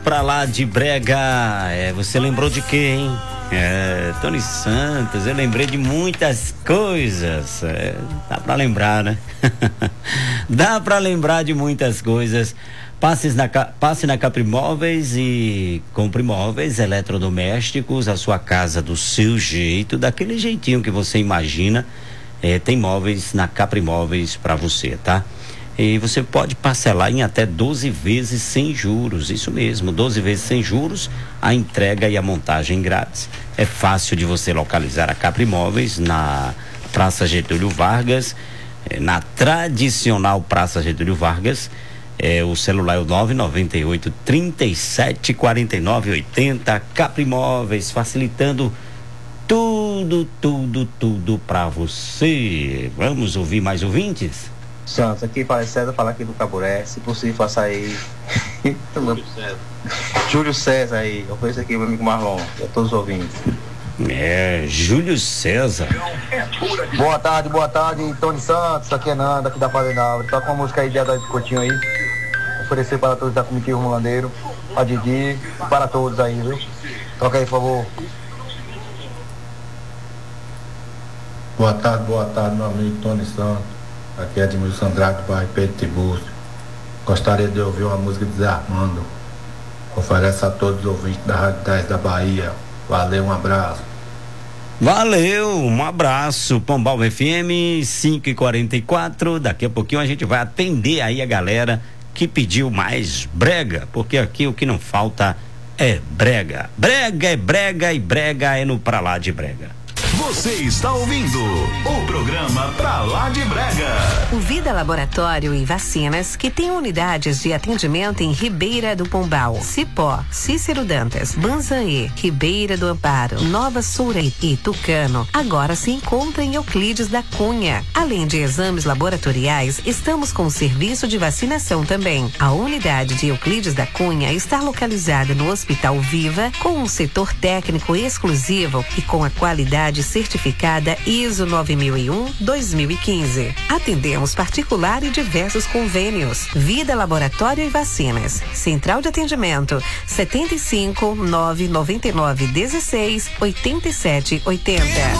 pra lá de brega. Você lembrou de quem, hein? Tony Santos, eu lembrei de muitas coisas. Dá pra lembrar, né? Dá pra lembrar de muitas coisas. Passe na Caprimóveis e compre móveis eletrodomésticos, a sua casa do seu jeito, daquele jeitinho que você imagina. Tem móveis na Caprimóveis para você, tá? E você pode parcelar em até 12 vezes sem juros, isso mesmo, 12 vezes sem juros, a entrega e a montagem grátis. É fácil de você localizar a Caprimóveis na Praça Getúlio Vargas, na tradicional Praça Getúlio Vargas. O celular é o 998 37 49 80. Caprimóveis, facilitando tudo pra você. Vamos ouvir mais ouvintes? Santos, aqui para César, falar aqui do Caburé, se possível faça aí Júlio César aí, eu conheço aqui o meu amigo Marlon, e a todos os ouvintes. Júlio César. Boa tarde, Tony Santos, aqui é Nando, aqui da Fazenda Árvore. Toca uma música aí de Adalto Coutinho aí, oferecer para todos da comitiva Mulandeiro, a Didi, para todos aí, viu? Toca aí, por favor. Boa tarde, meu amigo Tony Santos. Aqui é Edmilson Andrade, do bairro Pedro Tiburcio. Gostaria de ouvir uma música de Zé Armando. Oferece a todos os ouvintes da Rádio 10 da Bahia. Valeu, um abraço. Valeu, um abraço. Pombal FM 5h44. Daqui a pouquinho a gente vai atender aí a galera que pediu mais brega, porque aqui o que não falta é brega. Brega é brega e brega é no Pra Lá de Brega. Você está ouvindo o programa Pra Lá de Brega. O Vida Laboratório e Vacinas, que tem unidades de atendimento em Ribeira do Pombal, Cipó, Cícero Dantas, Banzaê, Ribeira do Amparo, Nova Soura e Tucano, agora se encontra em Euclides da Cunha. Além de exames laboratoriais, estamos com o serviço de vacinação também. A unidade de Euclides da Cunha está localizada no Hospital Viva, com um setor técnico exclusivo e com a qualidade certificada ISO 9001-2015. Atendemos particular e diversos convênios. Vida Laboratório e Vacinas. Central de atendimento 75 999 16 87 80.